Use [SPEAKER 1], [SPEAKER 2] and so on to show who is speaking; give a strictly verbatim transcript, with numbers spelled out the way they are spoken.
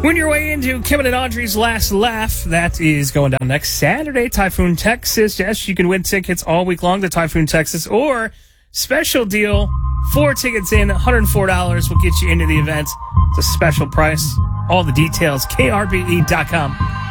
[SPEAKER 1] Win your way into Kevin and Audrey's Last Laugh. That is going down next Saturday, Typhoon, Texas. Yes, you can win tickets all week long to Typhoon, Texas, or special deal, four tickets in, one hundred four dollars will get you into the event. It's a special price. All the details, K R B E dot com.